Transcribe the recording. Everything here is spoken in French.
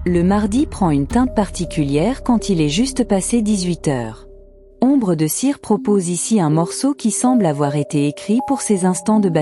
Le mardi prend une teinte particulière quand il est juste passé 18 heures. Ombre de Cire propose ici un morceau qui semble avoir été écrit pour ces instants de